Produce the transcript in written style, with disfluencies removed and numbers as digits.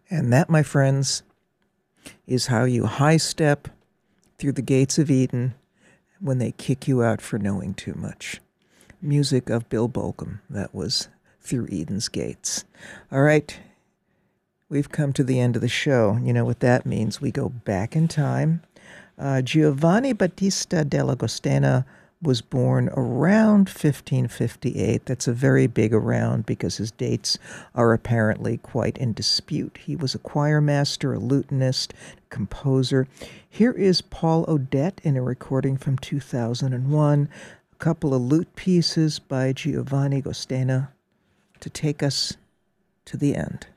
And that, my friends, is how you high step through the gates of Eden when they kick you out for knowing too much. Music of Bill Bolcom. That was Through Eden's Gates. All right, we've come to the end of the show. You know what that means. We go back in time. Giovanni Battista dell'Agostino was born around 1558. That's a very big around because his dates are apparently quite in dispute. He was a choir master, a lutenist, composer. Here is Paul Odette in a recording from 2001, a couple of lute pieces by Giovanni Agostino to take us to the end.